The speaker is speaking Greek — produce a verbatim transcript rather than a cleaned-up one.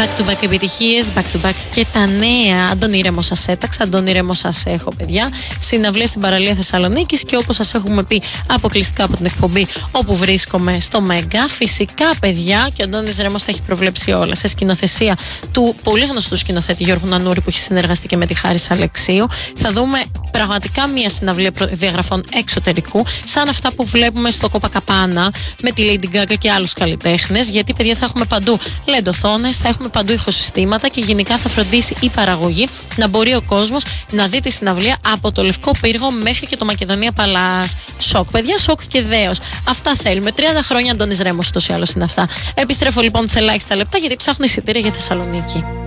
Back to back επιτυχίες, back to back και τα νέα. Αντώνη Ρέμο σας έταξα, Αντώνη Ρέμο σας έχω, παιδιά. Συναυλία στην παραλία Θεσσαλονίκης και όπως σας έχουμε πει αποκλειστικά από την εκπομπή όπου βρίσκομαι στο Μέγκα. Φυσικά, παιδιά, και ο Αντώνης Ρέμος θα έχει προβλέψει όλα σε σκηνοθεσία του πολύ γνωστού σκηνοθέτη Γιώργου Νανούρη που έχει συνεργαστεί και με τη Χάρις Αλεξίου. Θα δούμε πραγματικά μια συναυλία διαγραφών εξωτερικού, σαν αυτά που βλέπουμε στο Κοπακαπάνα με τη Lady Gaga και άλλους καλλιτέχνες. Γιατί, παιδιά, θα έχουμε παντού λεντοθόνες, θα έχουμε παντού ηχοσυστήματα και γενικά θα φροντίσει η παραγωγή να μπορεί ο κόσμος να δει τη συναυλία από το Λευκό Πύργο μέχρι και το Μακεδονία Παλάς. Σοκ, παιδιά, σοκ και δέος. Αυτά θέλουμε. τριάντα χρόνια Αντώνης Ρέμος, τόσο ή άλλως είναι αυτά. Επιστρέφω λοιπόν σε like στα λεπτά γιατί ψάχνω εισιτήρια για Θεσσαλονίκη.